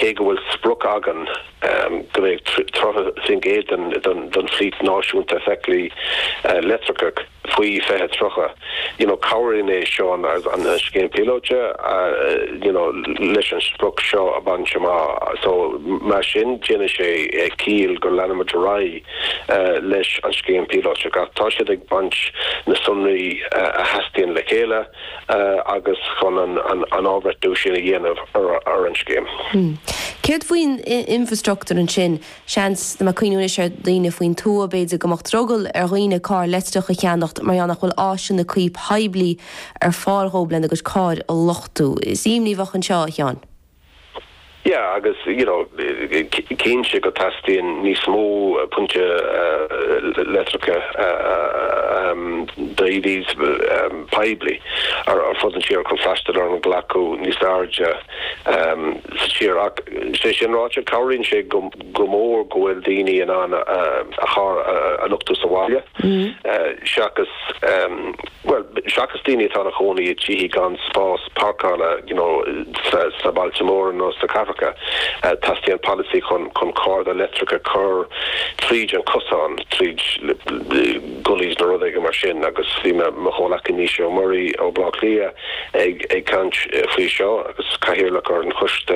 Kegel Sprukagan, Greg Trotha done fleet Noshun Tefekli, Letrikirk, Fui Fehet Trocha, cowering a Sean as on the game piloja, Lishan Spruk Shaw, Abanchama, so Mashin, Jenishe, Keel, Gorlana Majurai, Lish, and Scheme Piloja, got Toshidig Bunch, Nasumri, Hastian Lekela, August Conan, and over Dushin again of Orange Game. Céir faoin infrastructure an sin seans na macuinú is daoine faoin tú béidir go mocht trogel roioine cá leisteach a cheannacht mar annach bhfuil áisian na cuip haibli fáilthóblen agus cáir a lochtú. Is imní bhach an seo chean? Yeah, agus, Keenshe go tastin ní smó punche letrica Davies Pibli or fudden sheer conflasted on Glaco ní sarja sheer sin Roger Cowrin she gomor goeldini and on a look to Somalia Shakas Shakas Dini thought a honi chihi gans spas parkala sa Baltimore no sa Tastian policy con cord electrica cur Trij and Cusson Trij gullies na rudeg mar sin agus fima mahola Kenisha Murray o Blocklia e canch fri show agus Kahirla Gordon Husht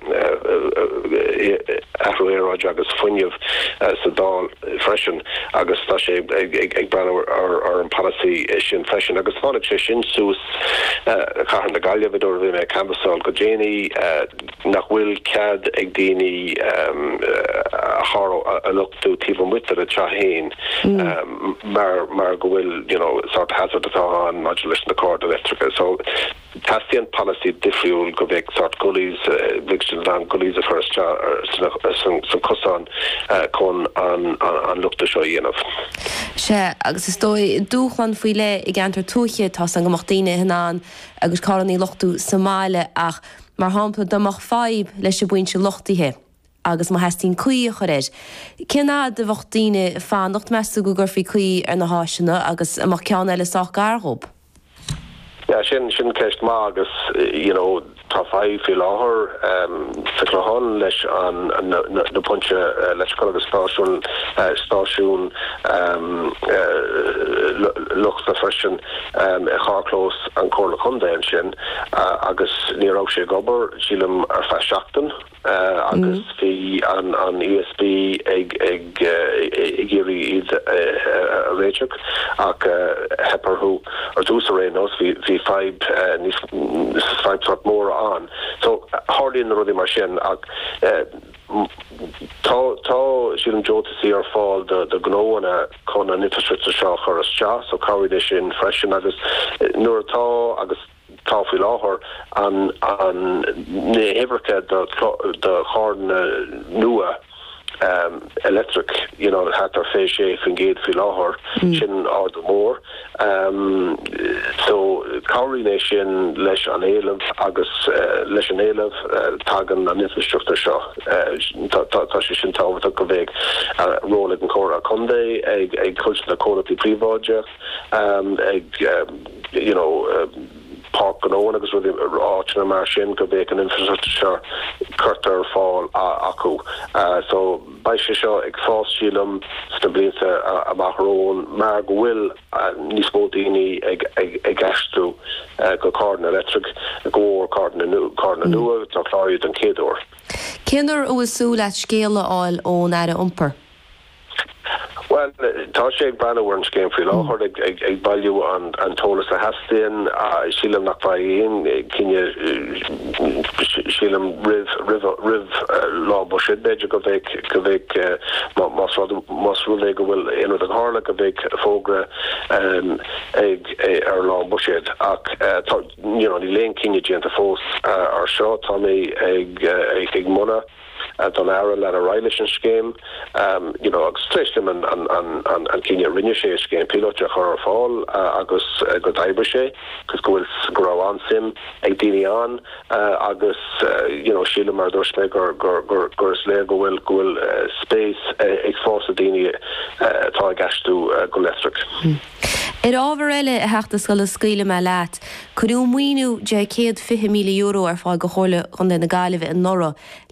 Ahruero agus Funyev Sadal freshen agus Tashe eg brano or policy shin freshen agus Phonic shin sus Kahan the Galia Vidor Vime Cambasol Gojeni nach will cad ag dini a look to Tivon with the Chahin mar go will sort of hazard on modulation the cord electrica so Tastian policy different go big sort gullies Vixen van gullies the first some cuson con on look to show enough Se agus is stoi dúchan fuile I gantar túche tas an gomochtíine hinan agus cáraní lochtú Somáile ach mar hampla damach 5 leis se buinte lochtaithe agus má heistín cuí a choréis. Cinna de bhachtíine fánacht measta go gurfaí cuí ar na háisina agus amach ceann eile sách garthób. Ja, sin ceist má agus, tá 5 fi láthir sa chláthán leis an na punche leis go agus stáisiún luchta freisin cháclós an cóla chundain sin agus nírá sé gobar sílim ar feisiachtain agus fi an USB ag géirí iad a réiteach ach heparthú ar dús a rénos fi 5 sort mór on. So hardly in the ruddy machine tá sílim jo to see ar fall the gnóna con an infrastructure seo choras ja so carried sin freshen agus nuair atá agus tá fi láthir an ne everke the chárna nua electric, hat ar fé sé fin géad fi láthir sin á do mór. So cáiríné sin leis an éileh agus leis an éileh tagan an infrastructure seo tá sé sin táhacht go bhéh róla an córa chundé ag cultúr na córatí príomháide ag park an own agus with áitina mar sin go bhéh an infrastructure curtar fáil acu. So bei sé seo ag fáilsílam sta blianta amach rón mar go bhfuil níos mó daoine ag eistú go cardan electric go cardan nua tá chláiriad an céadúir. Cinar uasú le scéala áil ón ar iompar? Well, tá sé ag brandhar an scéim fi láthir ag bailú an tólas a heastain sílam nach bhaíon cinne sílam rih lá buisiid beidir go bhéh más rúla go bhfuil éanú an hála go bhéh fógra ag ar lá buisiid ach ní léon cinne déanta fós ar seo tá mé ag muna don ára le a Reilichen scéim agus tréistim an cinne rinne sé scéim pilóte chur fáil agus go daibre sé cos go bhfuil go rá an sim ag daine an agus síle mar dúirs mé gur is le go bhfuil spéis ag fás a daine tá ag gasú go lestric. Ábhar eile a heachtas go le scaoile me leat, chuú muoinú €150 million ar fáil go chóla chun na Gaillimh in Nora